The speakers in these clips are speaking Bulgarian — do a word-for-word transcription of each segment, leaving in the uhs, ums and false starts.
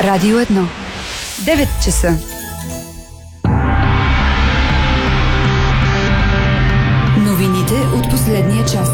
Радио едно. девет часа. Новините от последния час.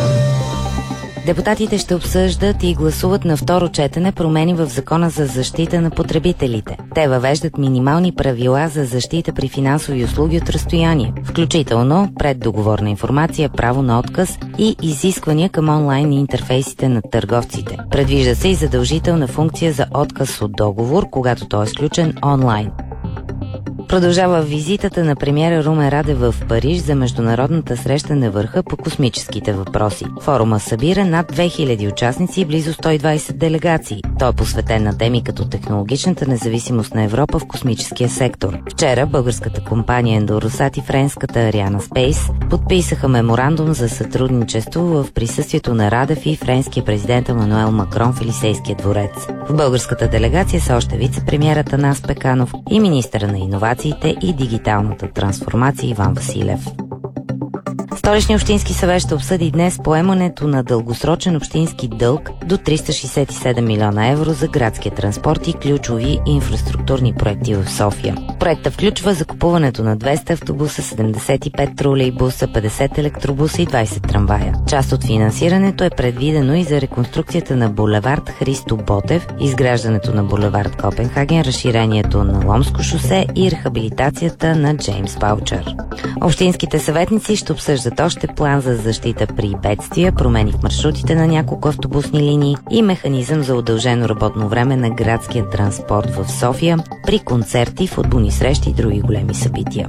Депутатите ще обсъждат и гласуват на второ четене промени в Закона за защита на потребителите. Те въвеждат минимални правила за защита при финансови услуги от разстояние, включително преддоговорна информация, право на отказ и изисквания към онлайн интерфейсите на търговците. Предвижда се и задължителна функция за отказ от договор, когато той е сключен онлайн. Продължава визитата на премиера Румен Радев в Париж за международната среща на върха по космическите въпроси. Форума събира над две хиляди участници и близо сто и двадесет делегации. Той е посветен на теми като технологичната независимост на Европа в космическия сектор. Вчера българската компания Ендоросат и френската Ариана Спейс подписаха меморандум за сътрудничество в присъствието на Радев и френския президент Емануел Макрон в Елисейския дворец. В българската делегация са още вице-премиерът Атанас Пеканов и министъра на иновациите и дигиталната трансформация Иван Василев. Столичният общински съвет ще обсъди днес поемането на дългосрочен общински дълг до триста шестдесет и седем милиона евро за градския транспорт и ключови инфраструктурни проекти в София. Проектът включва закупуването на двеста автобуса, седемдесет и пет тролейбуса, петдесет електробуса и двадесет трамвая. Част от финансирането е предвидено и за реконструкцията на булевард Христо Ботев, изграждането на булевард Копенхаген, разширението на Ломско шосе и рехабилитацията на Джеймс Баучър. Общинските съветници ще обсъждат още план за защита при бедствия, промени в маршрутите на няколко автобусни линии и механизъм за удължено работно време на градския транспорт в София при концерти, футболни срещи и други големи събития.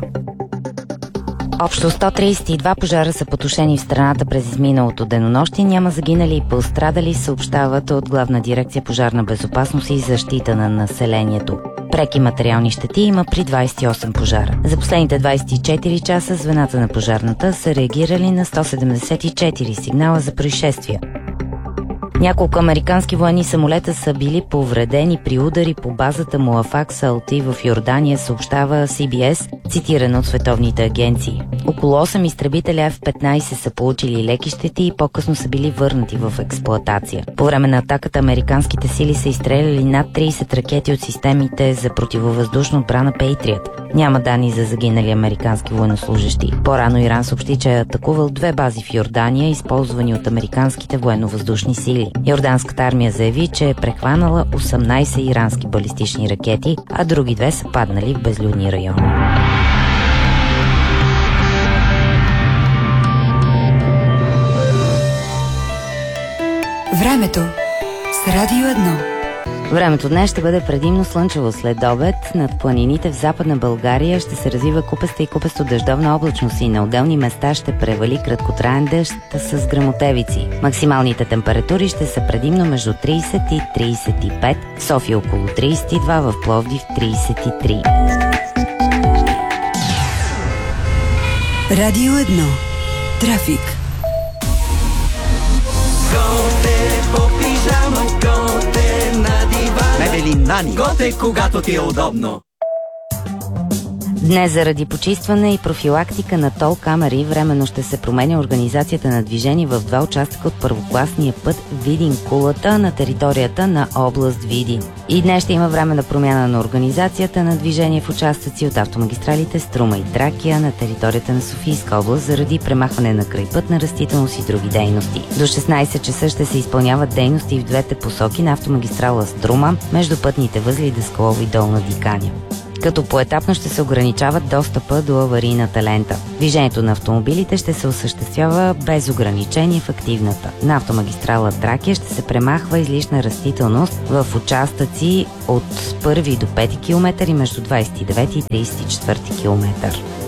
Общо сто тридесет и два пожара са потушени в страната през изминалото денонощие. Няма загинали и пострадали, съобщават от Главна дирекция пожарна безопасност и защита на населението. Преки материални щети има при двадесет и осем пожара. За последните двадесет и четири часа звената на пожарната са реагирали на сто седемдесет и четири сигнала за происшествия. Няколко американски военни самолета са били повредени при удари по базата Муафак Салти в Йордания, съобщава Си Би Ес, цитирано от световните агенции. Около осем изтребителя Еф петнадесет са получили леки щети и по-късно са били върнати в експлоатация. По време на атаката американските сили са изстреляли над тридесет ракети от системите за противовъздушна отбрана Пейтриът. Няма данни за загинали американски военнослужещи. По-рано Иран съобщи, че е атакувал две бази в Йордания, използвани от американските военновъздушни сили. Йорданската армия заяви, че е прехванала осемнадесет ирански балистични ракети, а други две са паднали в безлюдни райони. Времето с Радио едно. Времето днес ще бъде предимно слънчево след обед. Над планините в Западна България ще се развива купеста и купесто дъждовна облачност и на отделни места ще превали краткотраен дъжд с гръмотевици. Максималните температури ще са предимно между тридесет и тридесет и пет, в София около тридесет и два, в Пловдив тридесет и три. Радио едно. Трафик. Мебели Нани. Готе, когато ти е удобно. Днес заради почистване и профилактика на тол камери временно ще се променя организацията на движение в два участъка от първокласния път Видин-Кулата на територията на област Видин. И днес ще има временна промяна на организацията на движение в участъци от автомагистралите Струма и Тракия на територията на Софийска област заради премахване на крайпътна растителност и други дейности. До шестнадесет часа ще се изпълняват дейности в двете посоки на автомагистрала Струма между пътните възли Даскалово и Долна Диканя, като поетапно ще се ограничават достъпа до аварийната лента. Движението на автомобилите ще се осъществява без ограничение в активната. На автомагистрала Тракия ще се премахва излишна растителност в участъци от първи до пети километър и между двадесет и девети и тридесет и четвърти километър.